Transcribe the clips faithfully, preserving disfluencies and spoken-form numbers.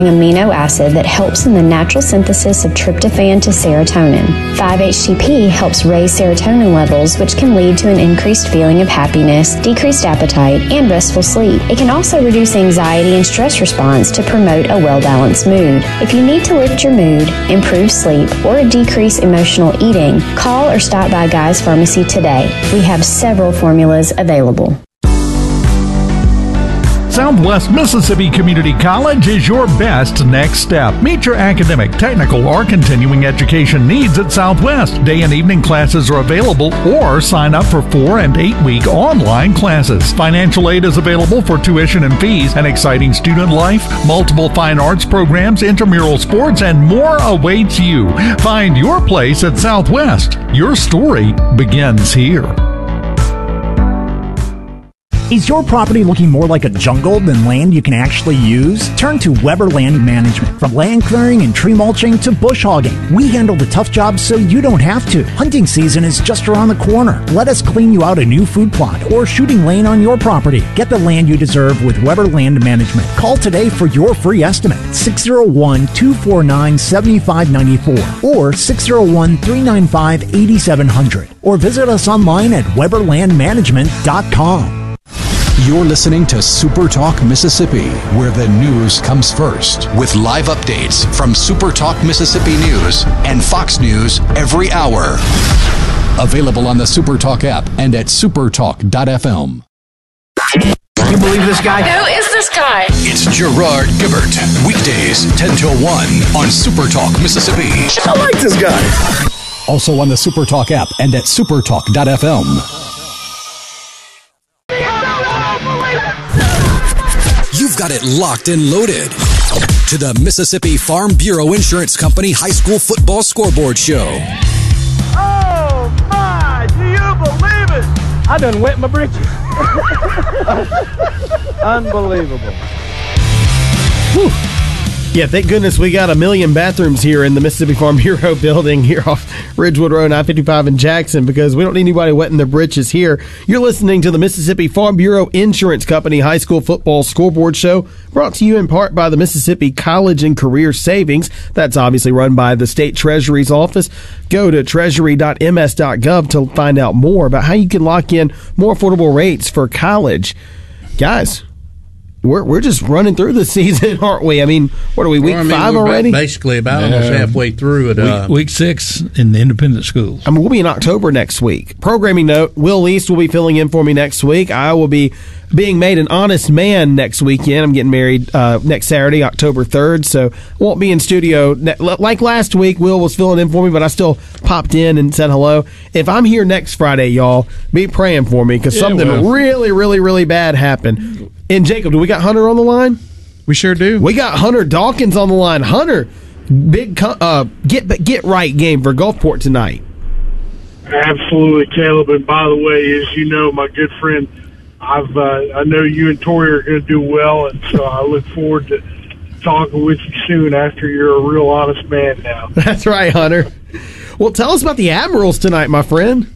amino acid that helps in the natural synthesis of tryptophan to serotonin. five H T P helps raise serotonin levels, which can lead to an increased feeling of happiness, decreased appetite, and restful sleep. It can also reduce anxiety and stress response to promote a well-balanced mood. If you need to lift your mood, improve sleep, or decrease emotional eating, call or stop by Guy's Pharmacy today. We have several formulas available. Southwest Mississippi Community College is your best next step. Meet your academic, technical, or continuing education needs at Southwest. Day and evening classes are available, or sign up for four and eight week online classes. Financial aid is available for tuition and fees, an exciting student life, multiple fine arts programs, intramural sports, and more awaits you. Find your place at Southwest. Your story begins here. Is your property looking more like a jungle than land you can actually use? Turn to Weber Land Management. From land clearing and tree mulching to bush hogging, we handle the tough jobs so you don't have to. Hunting season is just around the corner. Let us clean you out a new food plot or shooting lane on your property. Get the land you deserve with Weber Land Management. Call today for your free estimate. six oh one, two four nine, seven five nine four or six oh one, three nine five, eight seven zero zero. Or visit us online at weber land management dot com. You're listening to Super Talk Mississippi, where the news comes first, with live updates from Super Talk Mississippi News and Fox News every hour. Available on the Super Talk app and at supertalk dot f m. Can you believe this guy? Who is this guy? It's Gerard Gibbert. Weekdays, ten till one on Super Talk Mississippi. I like this guy. Also on the Super Talk app and at supertalk dot f m. You've got it locked and loaded to the Mississippi Farm Bureau Insurance Company High School Football Scoreboard Show. Oh, my! Do you believe it? I done wet my britches. Unbelievable. Whew. Yeah, thank goodness we got a million bathrooms here in the Mississippi Farm Bureau building here off Ridgewood Road, I fifty-five in Jackson, because we don't need anybody wetting their britches here. You're listening to the Mississippi Farm Bureau Insurance Company High School Football Scoreboard Show, brought to you in part by the Mississippi College and Career Savings. That's obviously run by the State Treasury's office. Go to treasury dot m s dot gov to find out more about how you can lock in more affordable rates for college. Guys, We're we're just running through the season, aren't we? I mean, what are we, week well, I mean, five already? Basically about almost yeah. halfway through it. Uh, week, week six in the independent schools. I mean, we'll be in October next week. Programming note, Will East will be filling in for me next week. I will be being made an honest man next weekend. I'm getting married uh, next Saturday, October third, so won't be in studio. Like last week, Will was filling in for me, but I still popped in and said hello. If I'm here next Friday, y'all, be praying for me, because yeah, something well. really, really, really bad happened. And Jacob, do we got Hunter on the line? We sure do. We got Hunter Dawkins on the line. Hunter, big uh, get get right game for Gulfport tonight. Absolutely, Caleb. And by the way, as you know, my good friend, I've uh, I know you and Tori are going to do well, and so I look forward to talking with you soon after you're a real honest man now. That's right, Hunter. Well, tell us about the Admirals tonight, my friend.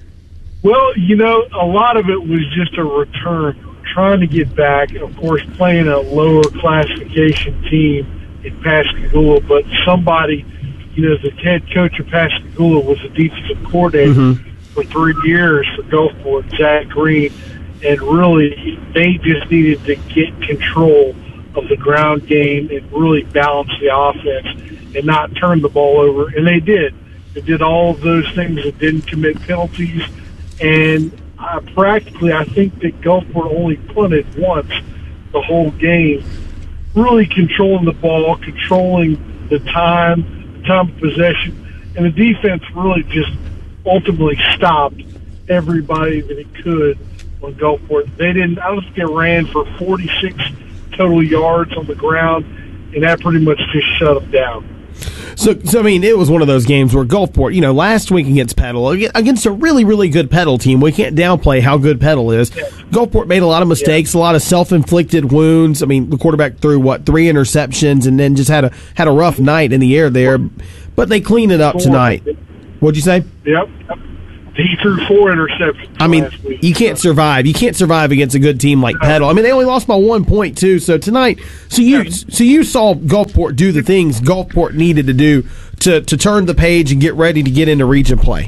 Well, you know, a lot of it was just a return. Trying to get back, of course, playing a lower classification team in Pascagoula, but somebody, you know, the head coach of Pascagoula was a defensive coordinator mm-hmm. for three years for Gulfport, Zach Green, and really they just needed to get control of the ground game and really balance the offense and not turn the ball over, and they did. They did all of those things and didn't commit penalties, and Uh, practically, I think that Gulfport only punted once the whole game, really controlling the ball, controlling the time, the time of possession, and the defense really just ultimately stopped everybody that it could on Gulfport. They didn't, I don't think they ran for forty-six total yards on the ground, and that pretty much just shut them down. So, so I mean, it was one of those games where Gulfport, you know, last week against Petal, against a really, really good Petal team, we can't downplay how good Petal is. Yeah. Gulfport made a lot of mistakes, yeah. a lot of self-inflicted wounds. I mean, the quarterback threw, what, three interceptions and then just had a had a rough night in the air there. But they cleaned it up tonight. What'd you say? Yep. he threw four interceptions. I mean, last week. you can't survive. You can't survive against a good team like Petal. I mean, they only lost by one point too. So tonight, so you so you saw Gulfport do the things Gulfport needed to do to to turn the page and get ready to get into region play.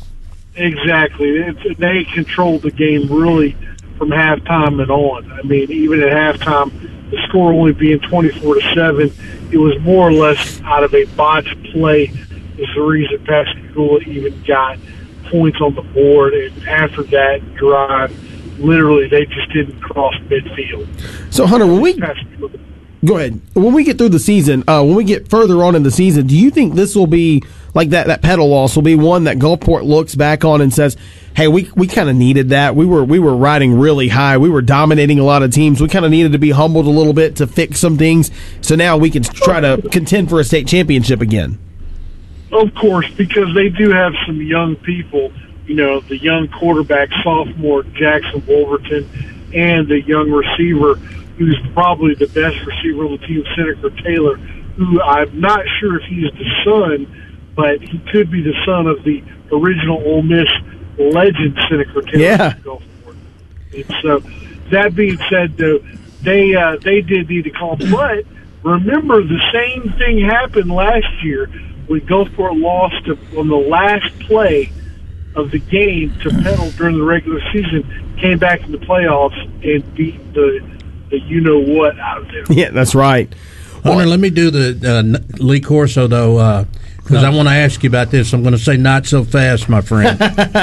Exactly. It's, they controlled the game really from halftime and on. I mean, even at halftime, the score only being twenty-four to seven, it was more or less out of a botched play is the reason Pascagoula even got points on the board, and after that drive, literally they just didn't cross midfield. So, Hunter, when we go ahead, when we get through the season, uh, when we get further on in the season, do you think this will be like that? That Petal loss will be one that Gulfport looks back on and says, "Hey, we we kind of needed that. We were we were riding really high. We were dominating a lot of teams. We kind of needed to be humbled a little bit to fix some things. So now we can try to contend for a state championship again." Of course, because they do have some young people, you know, the young quarterback, sophomore Jackson Wolverton, and the young receiver, who's probably the best receiver on the team, Seneca Taylor, who I'm not sure if he's the son, but he could be the son of the original Ole Miss legend, Seneca Taylor. Yeah. And so, that being said, though, they, uh, they did need to call. But remember, the same thing happened last year when Gulfport lost to, on the last play of the game to Petal during the regular season, came back in the playoffs and beat the, the you-know-what out of them. Yeah, that's right. Hunter, well, let me do the uh, Lee Corso, though, because uh, no. I want to ask you about this. I'm going to say not so fast, my friend.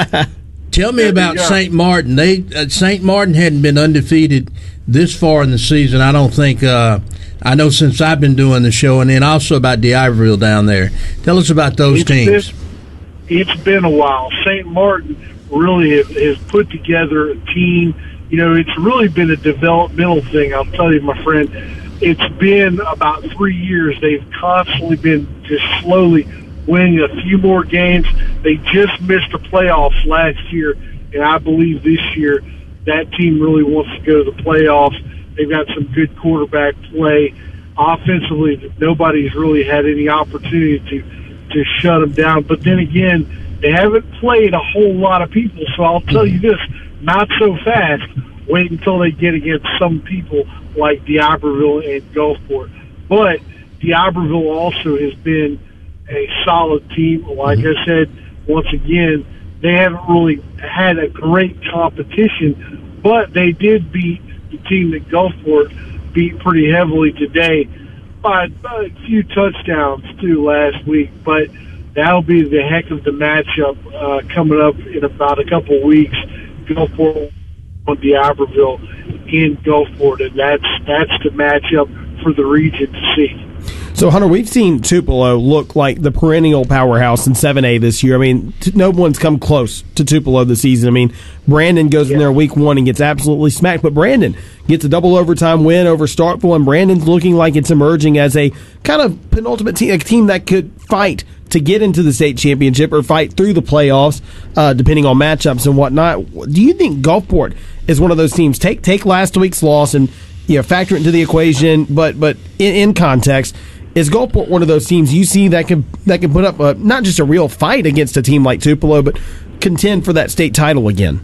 Tell me about Saint Martin. They uh, Saint Martin hadn't been undefeated this far in the season, I don't think. Uh, I know since I've been doing the show, and then also about D'Iberville down there. Tell us about those it's teams. Been, it's been a while. Saint Martin really has, has put together a team. You know, it's really been a developmental thing, I'll tell you, my friend. It's been about three years. They've constantly been just slowly winning a few more games. They just missed the playoffs last year, and I believe this year that team really wants to go to the playoffs. They've got some good quarterback play. Offensively, nobody's really had any opportunity to, to shut them down. But then again, they haven't played a whole lot of people. So I'll tell you this, not so fast. Wait until they get against some people like D'Iberville and Gulfport. But D'Iberville also has been a solid team. Like I said, once again, they haven't really had a great competition, but they did beat the team that Gulfport beat pretty heavily today by a few touchdowns, too, last week. But that'll be the heck of the matchup uh, coming up in about a couple of weeks. Gulfport on D'Iberville in Gulfport, and that's, that's the matchup for the region to see. So, Hunter, we've seen Tupelo look like the perennial powerhouse in seven A this year. I mean, t- no one's come close to Tupelo this season. I mean, Brandon goes yeah. in there week one and gets absolutely smacked, but Brandon gets a double overtime win over Starkville, and Brandon's looking like it's emerging as a kind of penultimate team, a team that could fight to get into the state championship or fight through the playoffs, uh, depending on matchups and whatnot. Do you think Gulfport is one of those teams? Take take last week's loss and you know factor it into the equation, but but in, in context, is Gulfport one of those teams you see that can that can put up a, not just a real fight against a team like Tupelo, but contend for that state title again?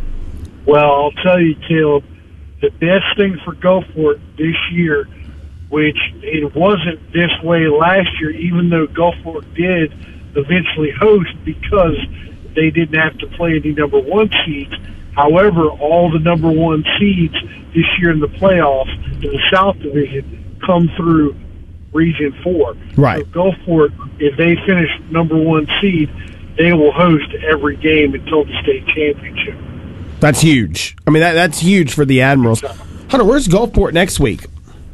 Well, I'll tell you, Caleb, the best thing for Gulfport this year, which it wasn't this way last year, even though Gulfport did eventually host because they didn't have to play any number one seeds. However, all the number one seeds this year in the playoffs in the South Division come through Region four. Right. So Gulfport, if they finish number one seed, they will host every game until the state championship. That's huge. I mean, that that's huge for the Admirals. Hunter, where's Gulfport next week?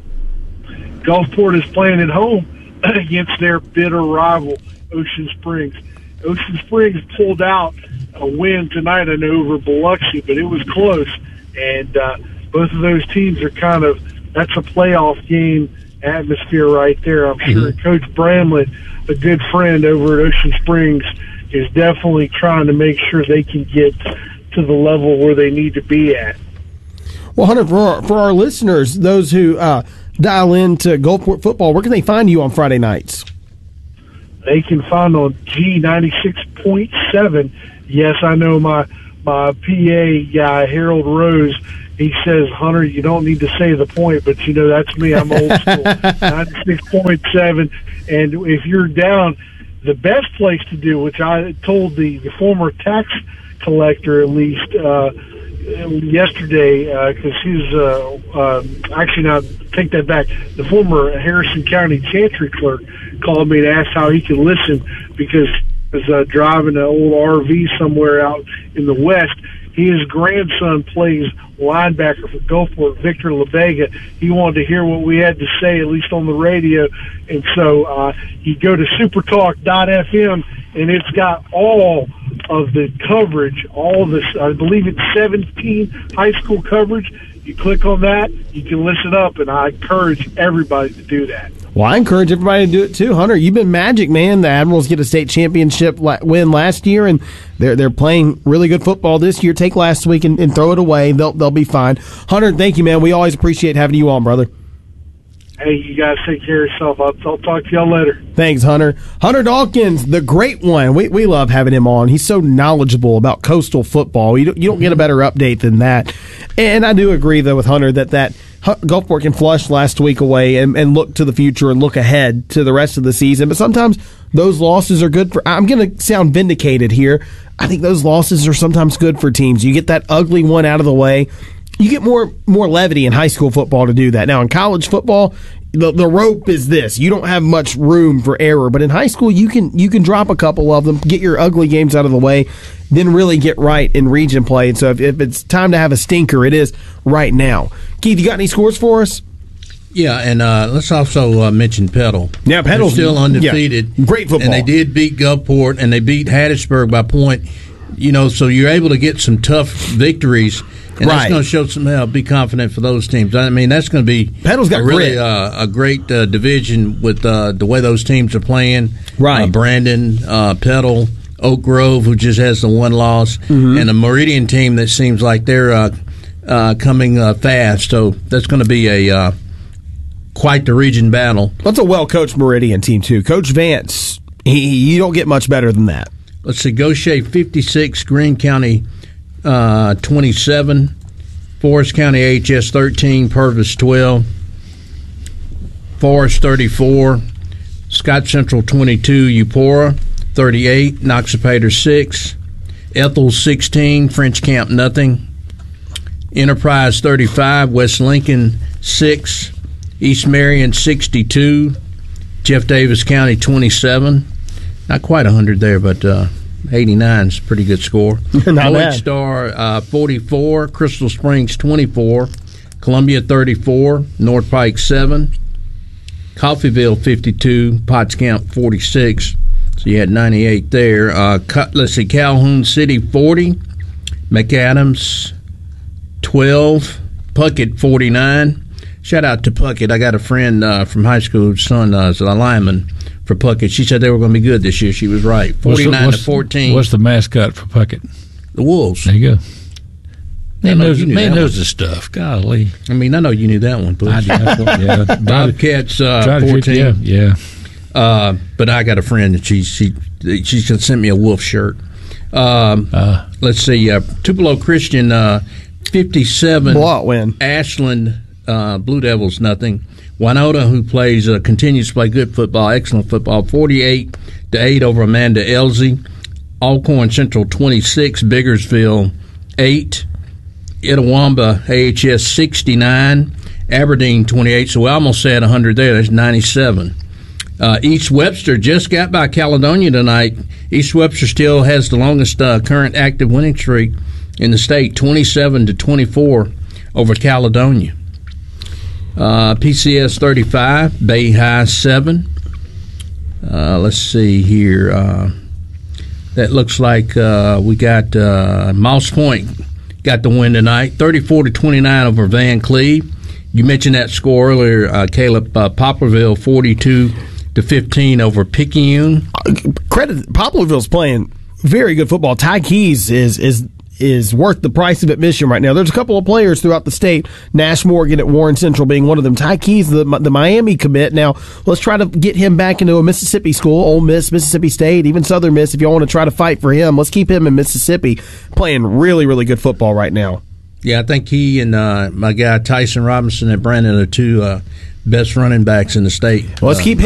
Gulfport is playing at home against their bitter rival, Ocean Springs. Ocean Springs pulled out a win tonight, I know, over Biloxi, but it was close. And uh, both of those teams are kind of, that's a playoff game atmosphere right there. I'm sure mm-hmm. Coach Bramlett, a good friend over at Ocean Springs, is definitely trying to make sure they can get to the level where they need to be at. Well, Hunter, for our, for our listeners, those who uh, dial into Gulfport football, where can they find you on Friday nights? They can find on G ninety-six point seven yes, I know my my P A guy, Harold Rose, he says, Hunter, you don't need to say the point, but, you know, that's me. I'm old school. ninety-six point seven. And if you're down, the best place to do, which I told the, the former tax collector at least uh, yesterday, because uh, he's uh, uh, actually not, take that back, the former Harrison County Chancery clerk called me to ask how he could listen because he was uh, driving an old R V somewhere out in the West. His grandson plays linebacker for Gulfport, Victor LaBega. He wanted to hear what we had to say, at least on the radio. And so uh, you go to supertalk dot f m, and it's got all of the coverage, all of this, I believe it's seventeen high school coverage. You click on that, you can listen up, and I encourage everybody to do that. Well, I encourage everybody to do it too, Hunter. You've been magic, man. The Admirals get a state championship win last year, and they're they're playing really good football this year. Take last week and, and throw it away. They'll they'll be fine. Hunter, thank you, man. We always appreciate having you on, brother. Hey, you guys take care of yourself. I'll, I'll talk to y'all later. Thanks, Hunter. Hunter Dawkins, the great one. We we love having him on. He's so knowledgeable about coastal football. You don't, you don't get a better update than that. And I do agree, though, with Hunter that that Gulfport can flush last week away and, and look to the future and look ahead to the rest of the season. But sometimes those losses are good for – I'm going to sound vindicated here. I think those losses are sometimes good for teams. You get that ugly one out of the way. You get more more levity in high school football to do that. Now, in college football, the the rope is this. You don't have much room for error. But in high school, you can you can drop a couple of them, get your ugly games out of the way, then really get right in region play. And so if, if it's time to have a stinker, it is right now. Keith, you got any scores for us? Yeah, and uh, let's also uh, mention Petal. Yeah, Petal's still undefeated. Yeah, great football. And they did beat Gulfport, and they beat Hattiesburg by point. You know, so you're able to get some tough victories. And right. That's going to show some help. Be confident for those teams. I mean, that's going to be Petal's got a really grit. Uh, a great uh, division with uh, the way those teams are playing. Right. Uh, Brandon, uh, Petal, Oak Grove, who just has the one loss, mm-hmm. and a Meridian team that seems like they're uh, uh, coming uh, fast. So that's going to be a uh, quite the region battle. That's a well-coached Meridian team, too. Coach Vance, he, you don't get much better than that. Let's see, Goshen fifty-six, Greene County uh, twenty-seven, Forest County A H S thirteen, Purvis twelve, Forest thirty-four, Scott Central twenty-two, Eupora thirty-eight, Noxapater six, Ethel sixteen, French Camp nothing, Enterprise thirty-five, West Lincoln six, East Marion sixty-two, Jeff Davis County twenty-seven. Not quite one hundred there, but uh, eighty-nine is a pretty good score. Lloyd Star uh, forty-four, Crystal Springs twenty-four, Columbia thirty-four, North Pike seven, Coffeyville fifty-two, Potts Camp forty-six. So you had ninety-eight there. Uh, let's see, Calhoun City forty, McAdams twelve, Puckett forty-nine. Shout out to Puckett. I got a friend uh, from high school whose son uh, is a lineman for Puckett. She said they were going to be good this year. She was right. forty-nine what's to fourteen. What's the mascot for Puckett? The Wolves. There you go. Man knows, man knows the stuff. Golly. I mean, I know you knew that one, Bush. I did. Yeah. Bobcats uh, fourteen. Yeah. yeah. Uh, but I got a friend that she she she's going to send me a Wolf shirt. Um, uh, let's see. Uh, Tupelo Christian uh, fifty-seven. Blowout win. Ashland uh, Blue Devils nothing. Wynota, who plays uh, continues to play good football, excellent football, forty-eight to eight over Amanda Elsie. Alcorn Central twenty-six, Biggersville eight, Itawamba A H S sixty-nine, Aberdeen twenty-eight. So we almost said one hundred there. That's ninety-seven. Uh, East Webster just got by Caledonia tonight. East Webster still has the longest uh, current active winning streak in the state, twenty-seven to twenty-four over Caledonia. Uh, P C S thirty-five, Bay High seven. Uh, let's see here. Uh, that looks like uh, we got uh, Moss Point got the win tonight, thirty-four to twenty-nine over Van Cleve. You mentioned that score earlier, uh, Caleb. Uh, Poplarville forty-two to fifteen over Picayune. Uh, credit Poplarville's playing very good football. Ty Keys is is is worth the price of admission right now. There's a couple of players throughout the state, Nash Morgan at Warren Central being one of them. Ty Keys, the, the Miami commit. Now, let's try to get him back into a Mississippi school, Ole Miss, Mississippi State, even Southern Miss, if you want to try to fight for him. Let's keep him in Mississippi playing really, really good football right now. Yeah, I think he and uh, my guy Tyson Robinson and Brandon are two uh, best running backs in the state. Well, let's uh, keep